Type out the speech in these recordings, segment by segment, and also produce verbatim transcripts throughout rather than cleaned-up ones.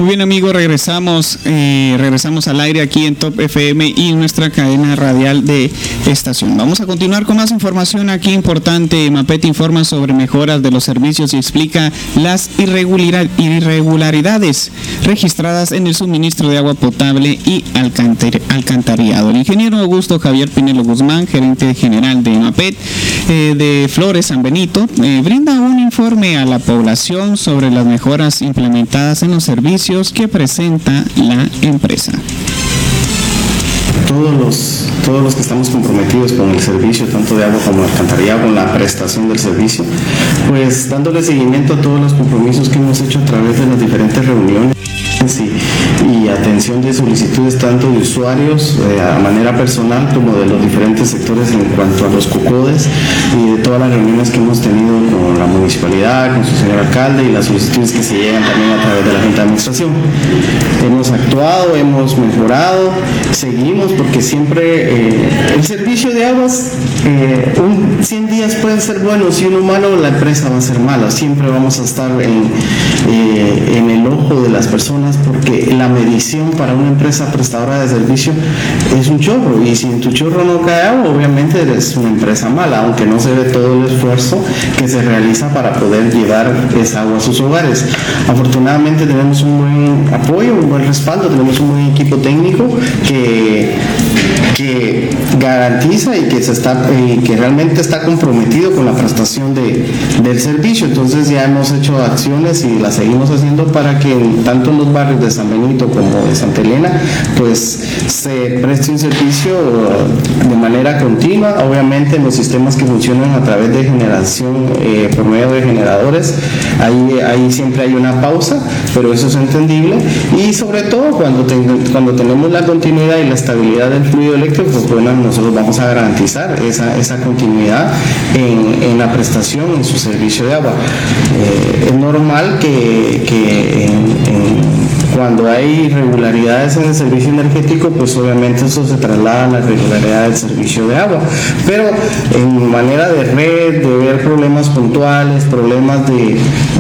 Muy bien, amigos, regresamos eh, regresamos al aire aquí en Top F M y nuestra cadena radial de estación. Vamos a continuar con más información aquí importante. Mapet informa sobre mejoras de los servicios y explica las irregularidades registradas en el suministro de agua potable y alcantar alcantarillado. El ingeniero Augusto Javier Pinelo Guzmán, gerente general de Mapet eh, de Flores San Benito, eh, brinda un informe a la población sobre las mejoras implementadas en los servicios que presenta la empresa. Todos los, todos los que estamos comprometidos con el servicio, tanto de agua como de alcantarillado, con la prestación del servicio, pues dándole seguimiento a todos los compromisos que hemos hecho a través de las diferentes reuniones y, y atención de solicitudes tanto de usuarios eh, a manera personal como de los diferentes sectores en cuanto a los COCODES y de todas las reuniones que hemos tenido con la municipalidad, con su señor alcalde y las solicitudes que se llegan también a través de la Junta de Administración. Hemos actuado, hemos mejorado, seguimos porque siempre eh, el servicio de aguas, eh, un cien días pueden ser buenos y uno malo, la empresa va a ser mala. Siempre vamos a estar en, eh, en el ojo de las personas porque la medición para una empresa prestadora de servicio es un chorro y si en tu chorro no cae agua, obviamente eres una empresa mala, aunque no se ve todo el esfuerzo que se realiza para poder llevar esa agua a sus hogares. Afortunadamente tenemos un buen apoyo, un buen respaldo, tenemos un buen equipo técnico que, que garantiza y que, se está, y que realmente está comprometido con la prestación de, del servicio. Entonces ya hemos hecho acciones y las seguimos haciendo para que tanto en los barrios de San Benito como de Santa Elena pues se preste un servicio de manera continua. Obviamente en los sistemas que funcionan a través de generación eh, por medio de generadores, ahí, ahí siempre hay una pausa, pero eso es entendible y sobre todo cuando, te, cuando tenemos la continuidad y la estabilidad del fluido eléctrico, pues bueno, nosotros vamos a garantizar esa, esa continuidad en, en la prestación en su servicio de agua. Eh, es normal que, que en, en cuando hay irregularidades en el servicio energético, pues obviamente eso se traslada a la irregularidad del servicio de agua. Pero en manera de red, de ver problemas puntuales, problemas de,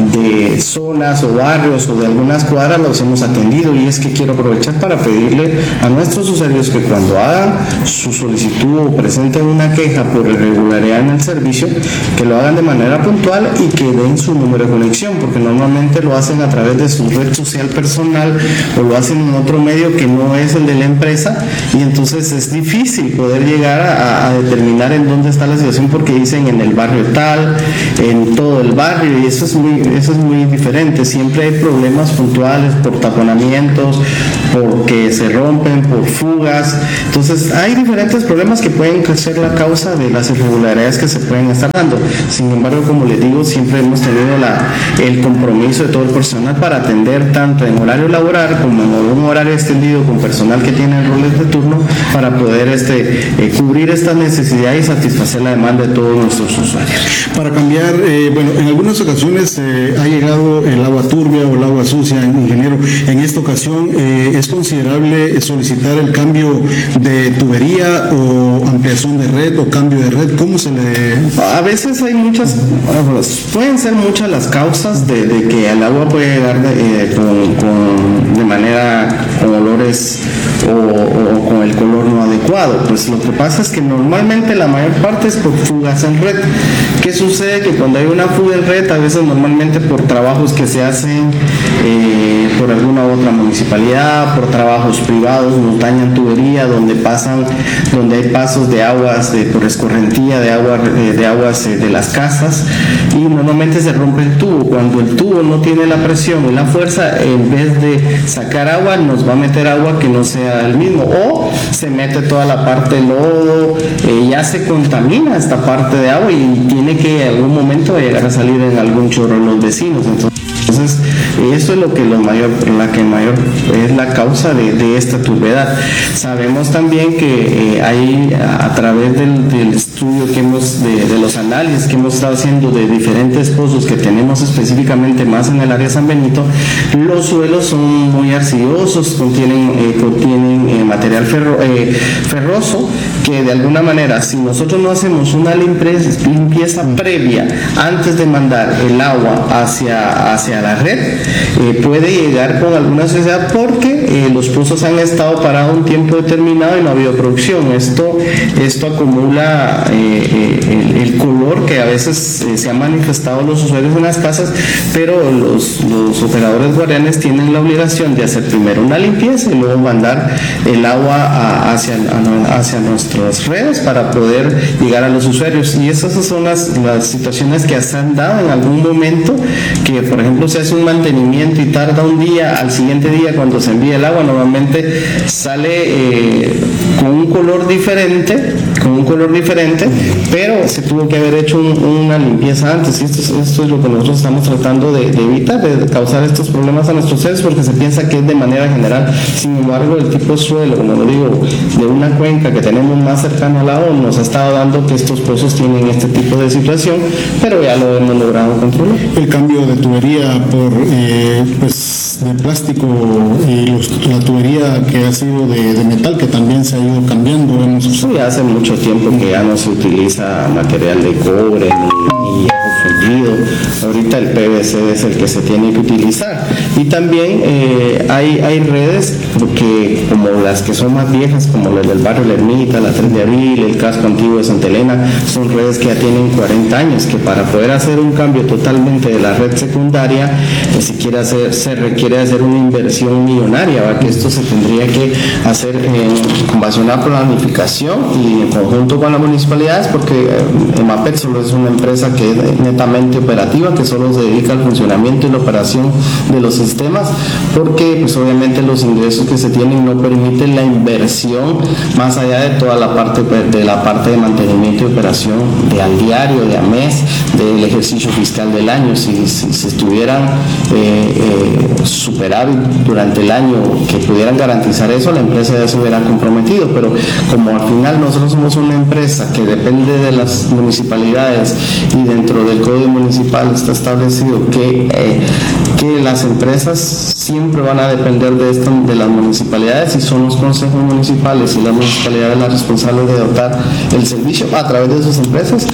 de zonas o barrios o de algunas cuadras, los hemos atendido y es que quiero aprovechar para pedirle a nuestros usuarios que cuando hagan su solicitud o presenten una queja por irregularidad en el servicio, que lo hagan de manera puntual y que den su número de conexión, porque normalmente lo hacen a través de su red social personal o lo hacen en otro medio que no es el de la empresa y entonces es difícil poder llegar a, a determinar en dónde está la situación porque dicen en el barrio tal, en todo el barrio y eso es muy, eso es muy diferente. Siempre hay problemas puntuales por taponamientos, porque se rompen, por fugas. Entonces hay diferentes problemas que pueden ser la causa de las irregularidades que se pueden estar dando. Sin embargo, como les digo, siempre hemos tenido la, el compromiso de todo el personal para atender tanto en horario laboral como en un horario extendido con personal que tiene roles de turno para poder este, eh, cubrir esta necesidad y satisfacer la demanda de todos nuestros usuarios. Para cambiar, eh, bueno, en algunas ocasiones eh, ha llegado el agua turbia o el agua sucia, ingeniero. En esta ocasión eh, es considerable solicitar el cambio de tubería o ampliación de red o cambio de red. ¿Cómo se le...? A veces hay muchas, pueden ser muchas las causas de, de que el agua puede llegar de, eh, con, con de manera con olores o, o con el color no adecuado. Pues lo que pasa es que normalmente la mayor parte es por fugas en red. ¿Qué sucede? Que cuando hay una fuga en red, a veces normalmente por trabajos que se hacen eh, por alguna otra municipalidad, por trabajos privados, nos dañan tubería donde pasan, donde hay pasos de aguas de, por escorrentía de, agua, eh, de aguas eh, de las casas y normalmente se rompe el tubo. Cuando el tubo no tiene la presión y la fuerza, en vez de sacar agua nos va a meter agua que no sea el mismo o se mete toda la parte de lodo, eh, ya se contamina esta parte de agua y tiene que en algún momento llegar a salir en algún chorro de los vecinos. Entonces, Entonces, eso es lo que lo mayor, la que mayor es la causa de, de esta turbedad. Sabemos también que eh, hay a través del, del estudio que hemos, de, de los análisis que hemos estado haciendo de diferentes pozos que tenemos específicamente más en el área de San Benito, los suelos son muy arcillosos, contienen, eh, contienen eh, material ferro, eh, ferroso, que de alguna manera, si nosotros no hacemos una limpieza previa antes de mandar el agua hacia, hacia la red, eh, puede llegar con alguna suciedad porque eh, los pozos han estado parados un tiempo determinado y no ha habido producción. Esto, esto acumula eh, eh, el, el color que a veces eh, se ha manifestado a los usuarios en las casas, pero los, los operadores guardianes tienen la obligación de hacer primero una limpieza y luego mandar el agua a, hacia, a, hacia nuestras redes para poder llegar a los usuarios. Y esas son las, las situaciones que se han dado en algún momento, que por ejemplo se hace un mantenimiento y tarda un día, al siguiente día cuando se envía el agua normalmente sale eh, con un color diferente, con un color diferente, pero se tuvo que haber hecho un, una limpieza antes, y esto es, esto es lo que nosotros estamos tratando de, de evitar, de causar estos problemas a nuestros seres, porque se piensa que es de manera general. Sin embargo, el tipo de suelo, como lo digo, de una cuenca que tenemos más cercana al lado, nos ha estado dando que estos pozos tienen este tipo de situación, pero ya lo hemos logrado controlar. El cambio de tubería por eh, pues de plástico y los, la tubería que ha sido de, de metal, que también se ha ido cambiando. Hemos... Sí, hace mucho tiempo que ya no se utiliza material de cobre ni, ni fundido. Ahorita el P V C es el que se tiene que utilizar. Y también eh, hay, hay redes, porque como las que son más viejas, como las del barrio La Ermita, la tres de abril, el casco antiguo de Santa Elena, son redes que ya tienen cuarenta años, que para poder hacer un cambio totalmente de la red secundaria, eh, si quiere hacer, se requiere hacer una inversión millonaria, ¿va? Que esto se tendría que hacer en, con base a una planificación y en conjunto con las municipalidades, porque eh, EMAPET solo es una empresa que es netamente operativa, que solo se dedica al funcionamiento y la operación de los sistemas, porque pues obviamente los ingresos que se tienen no permiten la inversión más allá de toda la parte de la parte de mantenimiento y operación de al diario, de a mes, del ejercicio fiscal del año. Si, si, si estuvieran eh, eh, superávit durante el año, que pudieran garantizar eso, la empresa ya se hubiera comprometido, pero como al final nosotros somos una empresa que depende de las municipalidades y dentro del Código Municipal está establecido que, eh, que las empresas siempre van a depender de, esto, de las municipalidades, y son los consejos municipales y las municipalidades las responsables de dotar el servicio a través de sus empresas.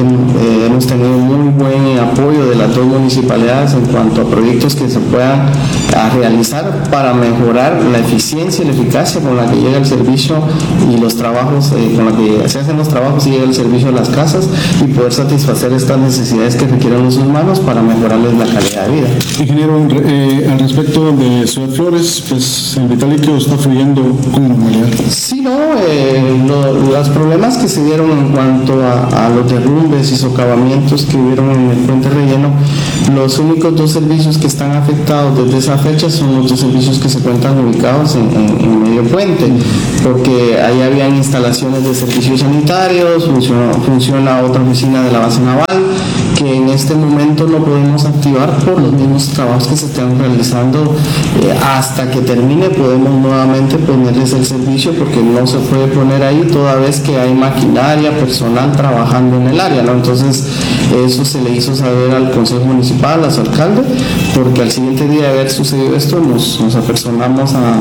Eh, hemos tenido muy buen apoyo de las dos municipalidades en cuanto a proyectos que se puedan a realizar para mejorar la eficiencia y la eficacia con la que llega el servicio y los trabajos, eh, con la que se hacen los trabajos y llega el servicio a las casas, y poder satisfacer estas necesidades que requieren los humanos para mejorarles la calidad de vida. Ingeniero, eh, al respecto de Ciudad Flores, pues el vital líquido está fluyendo con normalidad. Sí, no, eh, lo, los problemas que se dieron en cuanto a, a los derrumbes y socavamientos que hubieron en el puente relleno, los únicos dos servicios que están afectados desde esa fecha son los dos servicios que se encuentran ubicados en, en, en medio puente, porque ahí habían instalaciones de servicios sanitarios, funciona, funciona otra oficina de la base naval, que en este momento no podemos activar por los mismos trabajos que se están realizando. Eh, hasta que termine podemos nuevamente ponerles el servicio, porque no se puede poner ahí toda vez que hay maquinaria, personal trabajando en el área, ¿no? Entonces eso se le hizo saber al Consejo Municipal, a su alcalde, porque al siguiente día de haber sucedido esto nos, nos apersonamos a,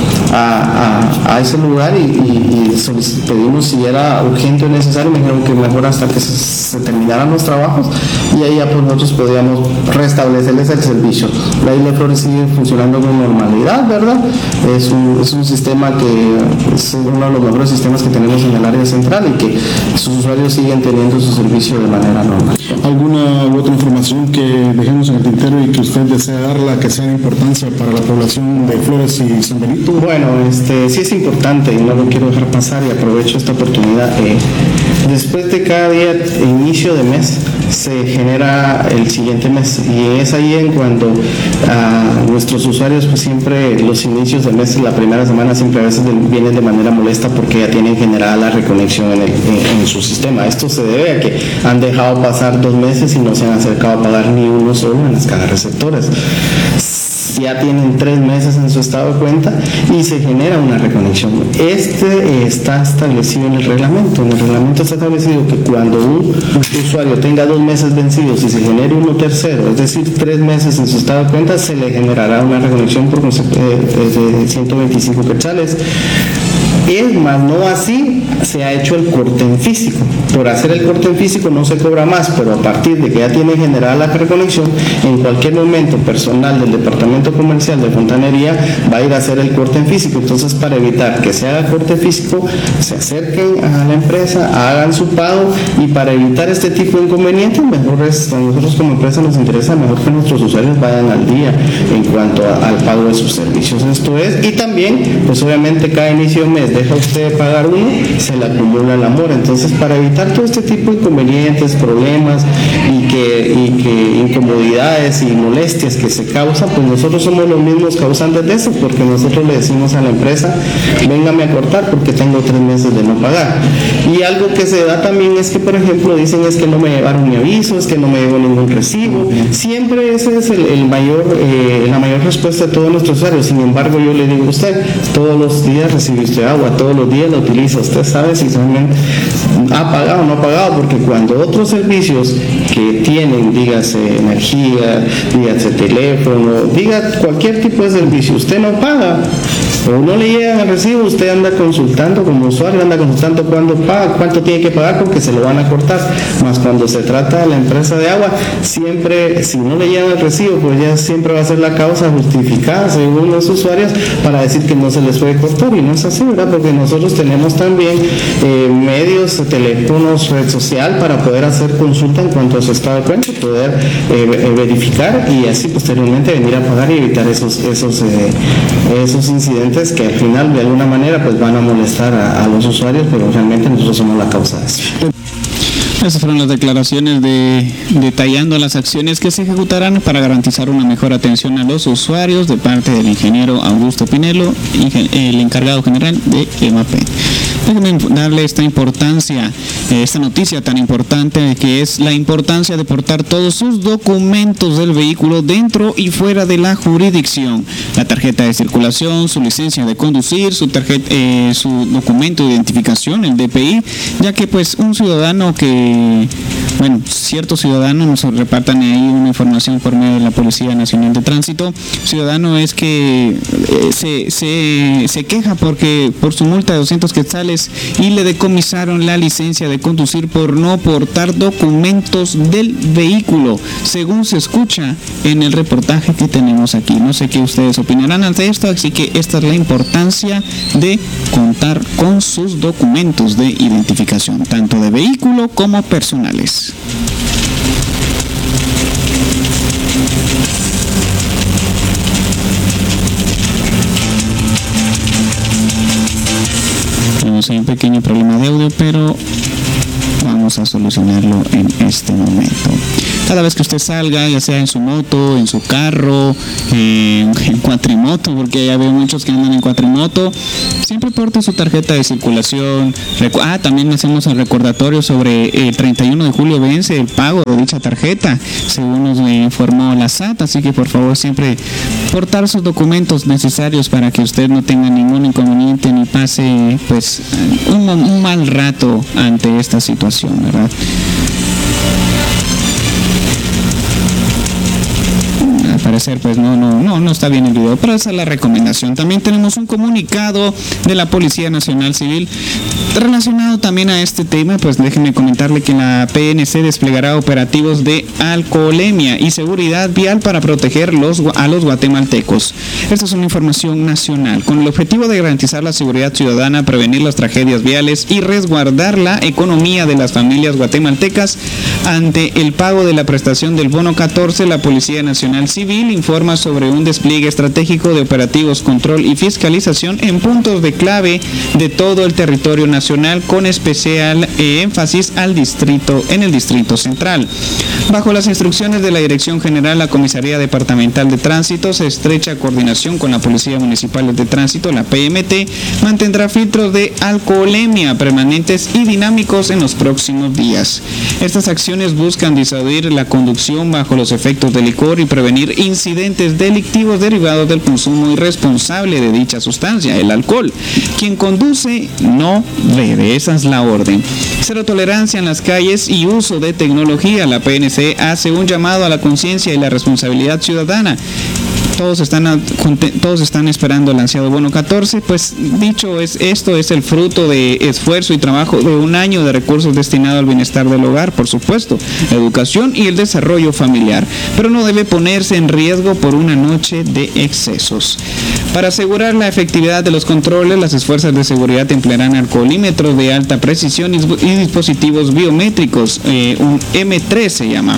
a, a, a ese lugar y, y, y pedimos si era urgente o necesario. Me dijeron que mejor hasta que se, se terminaran los trabajos, y ahí ya pues nosotros podíamos restablecerles el servicio. La Isla Flores sigue funcionando con normalidad, ¿verdad? Es un, es un sistema que es uno de los mejores sistemas que tenemos en el área central, y que sus usuarios siguen teniendo su servicio de manera normal. ¿Alguna u otra información que dejemos en el tintero y que usted desea darla, que sea de importancia para la población de Flores y San Benito? Bueno, este, sí es importante y no lo quiero dejar pasar, y aprovecho esta oportunidad. Eh, después de cada día, inicio de mes, se genera el siguiente mes, y es ahí en cuando a nuestros usuarios, pues siempre los inicios del mes, la primera semana siempre a veces de, vienen de manera molesta, porque ya tienen generada la reconexión en, el, en, en su sistema. Esto se debe a que han dejado pasar dos meses y no se han acercado a pagar ni uno solo en las cajas receptoras. Ya tienen tres meses en su estado de cuenta y se genera una reconexión. Este está establecido en el reglamento. En el reglamento está establecido que cuando un usuario tenga dos meses vencidos y se genere uno tercero, es decir, tres meses en su estado de cuenta, se le generará una reconexión por concepto de ciento veinticinco quetzales. Es más, no así se ha hecho el corte en físico. Por hacer el corte en físico no se cobra más, pero a partir de que ya tiene generada la reconexión, en cualquier momento personal del departamento comercial de fontanería va a ir a hacer el corte en físico. Entonces, para evitar que se haga corte físico, se acerquen a la empresa, hagan su pago, y para evitar este tipo de inconvenientes, mejor es, a nosotros como empresa nos interesa mejor que nuestros usuarios vayan al día en cuanto a, al pago de sus servicios. Esto es, y también, pues obviamente cada inicio de mes deja usted de pagar uno, se le acumula el amor. Entonces, para evitar todo este tipo de inconvenientes, problemas y que, y que incomodidades y molestias que se causan, pues nosotros somos los mismos causantes de eso, porque nosotros le decimos a la empresa, véngame a cortar porque tengo tres meses de no pagar. Y algo que se da también es que, por ejemplo, dicen es que no me llevaron mi aviso, es que no me llegó ningún recibo. Siempre ese es el, el mayor, eh, la mayor respuesta de todos nuestros usuarios. Sin embargo, yo le digo a usted, todos los días recibe usted agua, todos los días la utiliza, usted sabe si realmente ha pagado o no ha pagado, porque cuando otros servicios que tienen, dígase energía, dígase teléfono, diga cualquier tipo de servicio, usted no paga o no le llegan el recibo, usted anda consultando como usuario, anda consultando cuándo paga, cuánto tiene que pagar, porque se lo van a cortar. Más cuando se trata de la empresa de agua, siempre, si no le llegan el recibo, pues ya siempre va a ser la causa justificada según los usuarios para decir que no se les puede cortar, y no es así, ¿verdad? Porque nosotros tenemos también eh, medios, teléfonos, red social para poder hacer consulta en cuanto a su estado de cuenta, poder eh, verificar y así posteriormente venir a pagar y evitar esos, esos, eh, esos incidentes que al final de alguna manera pues van a molestar a, a los usuarios, pero realmente nosotros somos la causa de eso. Esas fueron las declaraciones de detallando las acciones que se ejecutarán para garantizar una mejor atención a los usuarios de parte del ingeniero Augusto Pinelo, el encargado general de EMAPET. Déjenme darle esta importancia, esta noticia tan importante, que es la importancia de portar todos sus documentos del vehículo dentro y fuera de la jurisdicción. La tarjeta de circulación, su licencia de conducir, su tarjeta, eh, su documento de identificación, el D P I, ya que pues un ciudadano que, bueno, ciertos ciudadanos nos repartan ahí una información por medio de la Policía Nacional de Tránsito. Ciudadano es que eh, se, se, se queja porque por su multa de doscientos quetzales y le decomisaron la licencia de conducir por no portar documentos del vehículo, según se escucha en el reportaje que tenemos aquí. No sé qué ustedes opinarán ante esto, así que esta es la importancia de contar con sus documentos de identificación, tanto de vehículo como personales. Tenemos ahí un pequeño problema de audio, pero vamos a solucionarlo en este momento. Cada vez que usted salga, ya sea en su moto, en su carro, eh, en cuatrimoto, porque ya veo muchos que andan en cuatrimoto, siempre porte su tarjeta de circulación. Ah, también hacemos el recordatorio sobre el treinta y uno de julio vence el pago de dicha tarjeta, según nos informó la S A T, así que por favor siempre portar sus documentos necesarios para que usted no tenga ningún inconveniente ni pase pues un, un mal rato ante esta situación, ¿verdad? Al parecer pues no, no, no, no está bien el video, pero esa es la recomendación. También tenemos un comunicado de la Policía Nacional Civil relacionado también a este tema. Pues déjenme comentarle que la P N C desplegará operativos de alcoholemia y seguridad vial para proteger los, a los guatemaltecos. Esta es una información nacional, con el objetivo de garantizar la seguridad ciudadana, prevenir las tragedias viales y resguardar la economía de las familias guatemaltecas. Ante el pago de la prestación del bono catorce, la Policía Nacional Civil informa sobre un despliegue estratégico de operativos, control y fiscalización en puntos de clave de todo el territorio nacional, con especial eh, énfasis al distrito, en el Distrito Central. Bajo las instrucciones de la Dirección General, la Comisaría Departamental de Tránsito, se estrecha coordinación con la Policía Municipal de Tránsito, la P M T, mantendrá filtros de alcoholemia permanentes y dinámicos en los próximos días. Estas acciones buscan disuadir la conducción bajo los efectos del licor y prevenir incidentes delictivos derivados del consumo irresponsable de dicha sustancia, el alcohol. Quien conduce no bebe, esa es la orden. Cero tolerancia en las calles y uso de tecnología. La P N C hace un llamado a la conciencia y la responsabilidad ciudadana Todos están, a, todos están esperando el ansiado bono catorce. Pues dicho es, esto es el fruto de esfuerzo y trabajo de un año de recursos destinados al bienestar del hogar, por supuesto, la educación y el desarrollo familiar, pero no debe ponerse en riesgo por una noche de excesos. Para asegurar la efectividad de los controles, las fuerzas de seguridad emplearán alcoholímetros de alta precisión y, y dispositivos biométricos, eh, un M tres se llama.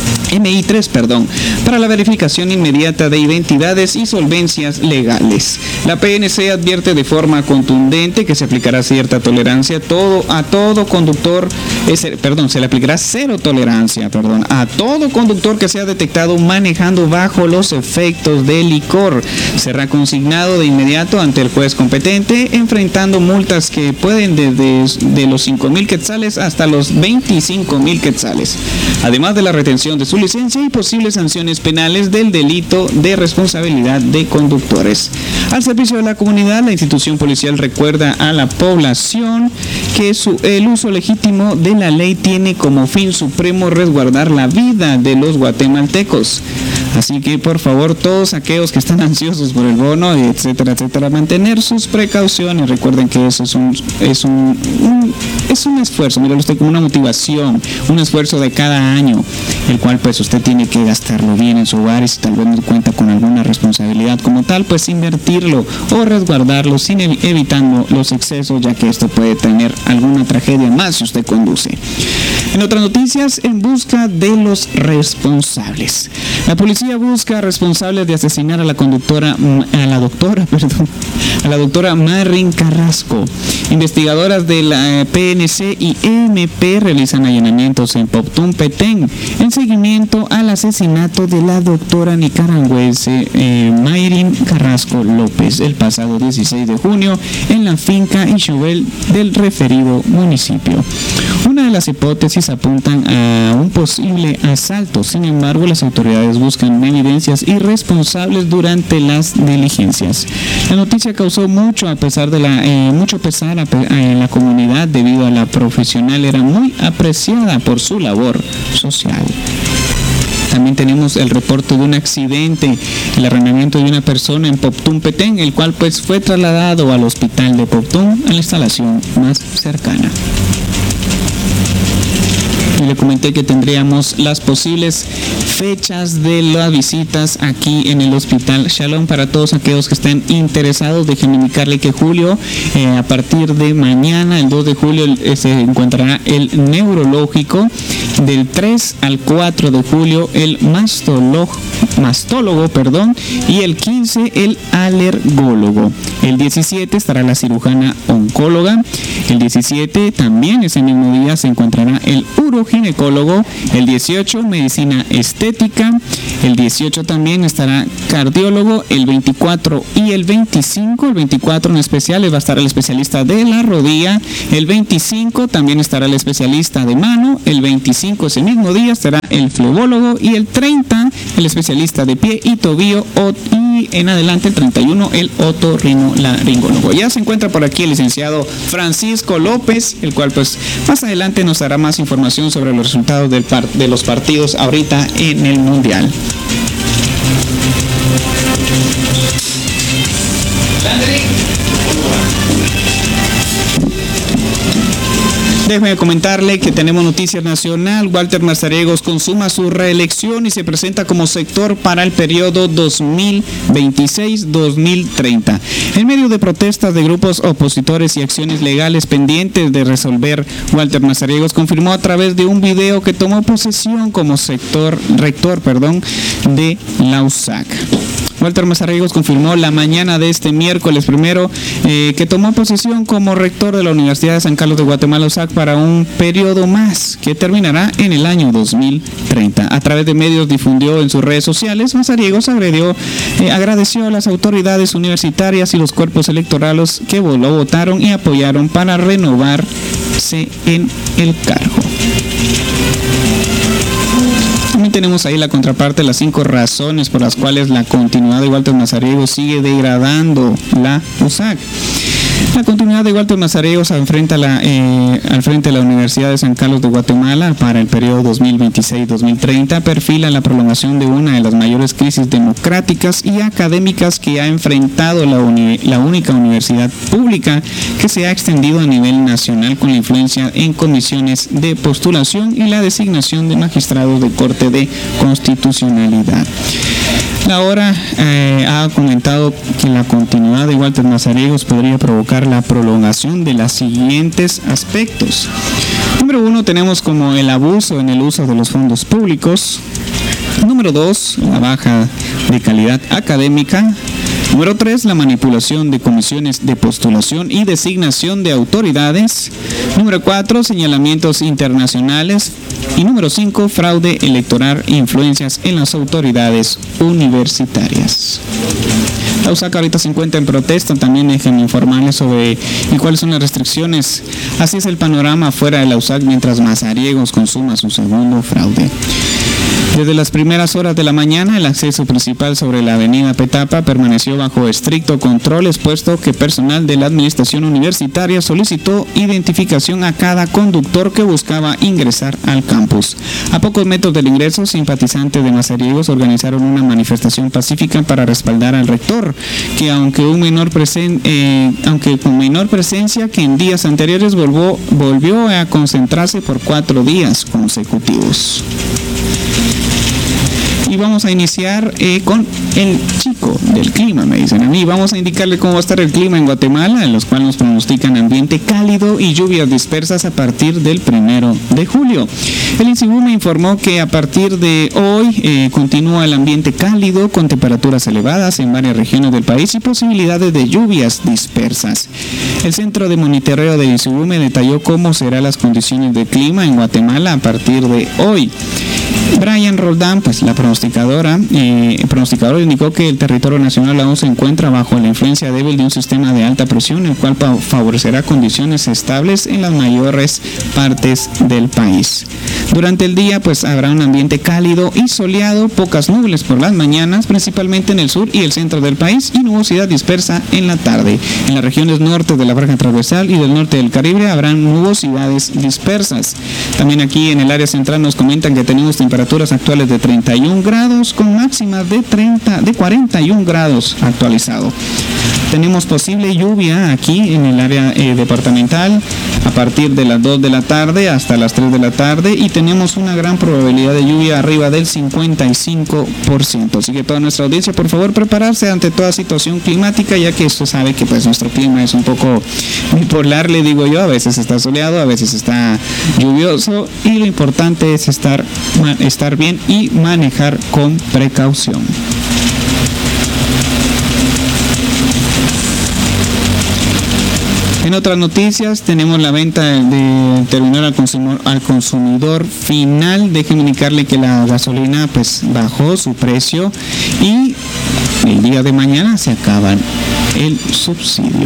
M I tres, perdón, para la verificación inmediata de identidades y solvencias legales. La P N C advierte de forma contundente que se aplicará cierta tolerancia a todo, a todo conductor, ese, perdón, se le aplicará cero tolerancia, perdón, a todo conductor que sea detectado manejando bajo los efectos de licor. Será consignado de inmediato ante el juez competente, enfrentando multas que pueden desde de los cinco mil quetzales hasta los veinticinco mil quetzales, además de la retención de su licencia y posibles sanciones penales del delito de responsabilidad de conductores. Al servicio de la comunidad, la institución policial recuerda a la población que su, el uso legítimo de la ley tiene como fin supremo resguardar la vida de los guatemaltecos. Así que por favor, todos aquellos que están ansiosos por el bono, etcétera, etcétera, mantener sus precauciones. Recuerden que eso es un, es un, un es un esfuerzo, míralo usted como una motivación, un esfuerzo de cada año, el cual pues usted tiene que gastarlo bien en su hogar, y si tal vez no cuenta con alguna responsabilidad como tal, pues invertirlo o resguardarlo sin ev- evitando los excesos, ya que esto puede tener alguna tragedia más si usted conduce. En otras noticias, en busca de los responsables. La policía busca responsables de asesinar a la conductora, a la doctora, perdón, a la doctora Marín Carrasco. Investigadoras de la P N C y E M P realizan allanamientos en Poptún, Petén, en seguimiento al asesinato de la doctora nicaragüense eh, Marín Carrasco López el pasado dieciséis de junio en la finca Ixobel del referido municipio. Una de las hipótesis apuntan a un posible asalto. Sin embargo, las autoridades buscan evidencias irresponsables durante las diligencias. La noticia causó mucho a pesar de la eh, mucho pesar a, a, en la comunidad debido a la profesional era muy apreciada por su labor social. También tenemos el reporte de un accidente, el arrendamiento de una persona en Poptún, Petén, el cual pues fue trasladado al hospital de Poptún, a la instalación más cercana. Y le comenté que tendríamos las posibles fechas de las visitas aquí en el Hospital Shalom para todos aquellos que estén interesados. Déjenme indicarle que julio, eh, a partir de mañana, el dos de julio, eh, se encontrará el neurológico. Del tres al cuatro de julio, el mastólogo, mastólogo, perdón, y el quince, el alergólogo. El diecisiete estará la cirujana oncóloga. El diecisiete, también ese mismo día, se encontrará el uroginecólogo. El dieciocho, medicina estética. El dieciocho también estará cardiólogo. El veinticuatro y el veinticinco, el veinticuatro en especial va a estar el especialista de la rodilla. El veinticinco también estará el especialista de mano. El veinticinco, ese mismo día, estará el flebólogo. Y el treinta, el especialista de pie y tobillo. Y en adelante, el treinta y uno, el otorrinolaringólogo. Ya se encuentra por aquí el licenciado Francisco López, el cual pues más adelante nos dará más información sobre los resultados del par- de los partidos ahorita en el Mundial. Déjeme comentarle que tenemos noticias nacional. Walter Mazariegos consuma su reelección y se presenta como sector para el periodo dos mil veintiséis a dos mil treinta. En medio de protestas de grupos opositores y acciones legales pendientes de resolver, Walter Mazariegos confirmó a través de un video que tomó posesión como sector rector, perdón, de la U S A C. Walter Mazariegos confirmó la mañana de este miércoles primero eh, que tomó posesión como rector de la Universidad de San Carlos de Guatemala, U S A C, para un periodo más que terminará en el año dos mil treinta. A través de medios difundió en sus redes sociales, Mazariegos agredió, eh, agradeció a las autoridades universitarias y los cuerpos electorales que lo votaron y apoyaron para renovarse en el cargo. También tenemos ahí la contraparte, las cinco razones por las cuales la continuidad de Walter Mazariegos sigue degradando la U S A C. La continuidad de Walter Mazariegos al frente, a la, eh, al frente de la Universidad de San Carlos de Guatemala para el periodo dos mil veintiséis dos mil treinta perfila la prolongación de una de las mayores crisis democráticas y académicas que ha enfrentado la, uni la única universidad pública que se ha extendido a nivel nacional, con la influencia en comisiones de postulación y la designación de magistrados de Corte de Constitucionalidad. La hora eh, ha comentado que la continuidad de Walter Mazariegos podría provocar la prolongación de los siguientes aspectos. Número uno, tenemos como el abuso en el uso de los fondos públicos. Número dos, la baja de calidad académica. Número tres, la manipulación de comisiones de postulación y designación de autoridades. Número cuatro, señalamientos internacionales. Y número cinco, fraude electoral e influencias en las autoridades universitarias. La U S A C ahorita se encuentra en protesta, también déjenme informarles sobre y cuáles son las restricciones. Así es el panorama fuera de la U S A C mientras Mazariegos consuma su segundo fraude. Desde las primeras horas de la mañana, el acceso principal sobre la avenida Petapa permaneció bajo estricto control, puesto que personal de la administración universitaria solicitó identificación a cada conductor que buscaba ingresar al campus. A pocos metros del ingreso, simpatizantes de Mazariegos organizaron una manifestación pacífica para respaldar al rector, que aunque, un menor presen eh, aunque con menor presencia que en días anteriores, volvió, volvió a concentrarse por cuatro días consecutivos. Y vamos a iniciar eh, con el chico del clima, me dicen a mí. Vamos a indicarle cómo va a estar el clima en Guatemala, en los cuales nos pronostican ambiente cálido y lluvias dispersas a partir del primero de julio. El INSIBUME informó que a partir de hoy eh, continúa el ambiente cálido con temperaturas elevadas en varias regiones del país y posibilidades de lluvias dispersas. El Centro de Monitoreo del INSIBUME detalló cómo serán las condiciones de clima en Guatemala a partir de hoy. Brian Roldán, pues la pronosticadora, eh, el pronosticador indicó que el territorio nacional aún se encuentra bajo la influencia débil de un sistema de alta presión, el cual favorecerá condiciones estables en las mayores partes del país. Durante el día, pues habrá un ambiente cálido y soleado, pocas nubes por las mañanas, principalmente en el sur y el centro del país, y nubosidad dispersa en la tarde. En las regiones norte de la franja transversal y del norte del Caribe habrán nubosidades dispersas. También aquí en el área central nos comentan que tenemos temperaturas actuales de treinta y un grados con máximas de treinta, de cuarenta y un grados actualizado. Tenemos posible lluvia aquí en el área eh, departamental a partir de las dos de la tarde hasta las tres de la tarde, y tenemos una gran probabilidad de lluvia arriba del cincuenta y cinco por ciento. Así que toda nuestra audiencia, por favor, prepararse ante toda situación climática, ya que usted sabe que pues nuestro clima es un poco bipolar, le digo yo. A veces está soleado, a veces está lluvioso, y lo importante es estar, estar bien y manejar con precaución. En otras noticias, tenemos la venta de terminal al consumidor, al consumidor final. Déjenme indicarle que la gasolina pues bajó su precio y el día de mañana se acaba el subsidio.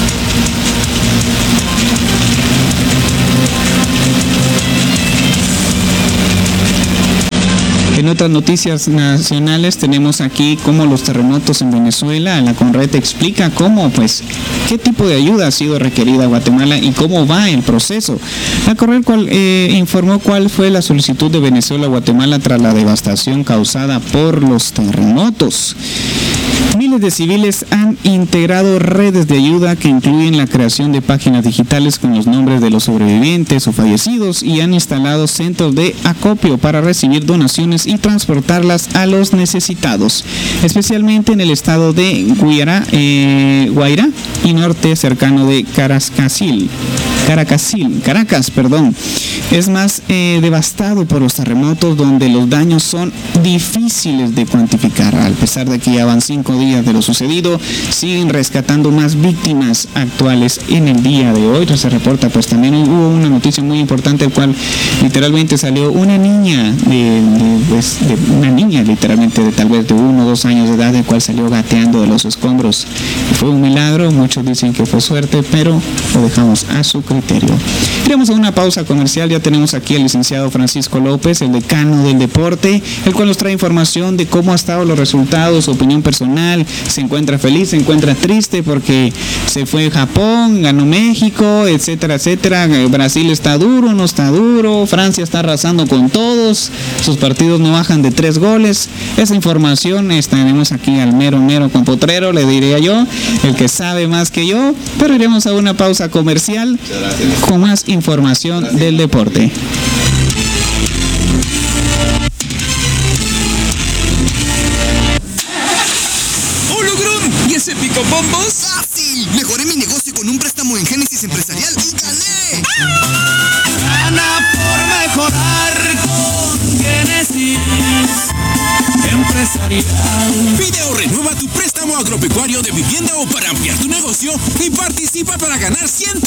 En otras noticias nacionales tenemos aquí cómo los terremotos en Venezuela. La CONRED explica cómo, pues, qué tipo de ayuda ha sido requerida a Guatemala y cómo va el proceso. La CONRED cual, eh, informó cuál fue la solicitud de Venezuela a Guatemala tras la devastación causada por los terremotos. Miles de civiles han integrado redes de ayuda que incluyen la creación de páginas digitales con los nombres de los sobrevivientes o fallecidos, y han instalado centros de acopio para recibir donaciones y transportarlas a los necesitados, especialmente en el estado de Guairá, eh, Guairá y norte cercano de Caracacil. Caracacil, Caracas, perdón, es más eh, devastado por los terremotos, donde los daños son difíciles de cuantificar. A pesar de que ya van cinco días de lo sucedido, siguen rescatando más víctimas actuales en el día de hoy. Entonces se reporta, pues también hubo una noticia muy importante, el cual literalmente salió una niña de, de, pues, de una niña literalmente de tal vez de uno o dos años de edad, el cual salió gateando de los escombros. Fue un milagro, muchos dicen que fue suerte, pero lo dejamos a su criterio. Iremos a una pausa comercial. Ya tenemos aquí al licenciado Francisco López, el decano del deporte, el cual nos trae información de cómo han estado los resultados, opinión personal Nacional, se encuentra feliz, se encuentra triste porque se fue Japón, ganó México, etcétera, etcétera. Brasil está duro, no está duro, Francia está arrasando con todos, sus partidos no bajan de tres goles. Esa información tenemos aquí al mero mero compotrero, le diría yo, el que sabe más que yo, pero iremos a una pausa comercial con más información Gracias. Del deporte. ¿Y ese pico bombos? ¡Fácil! Mejoré mi negocio con un préstamo en Génesis Empresarial y gané. ¡Ah! Gana por mejorar con Génesis Empresarial. Pide o renueva tu préstamo agropecuario de vivienda o para ampliar tu negocio y participa para ganar ciento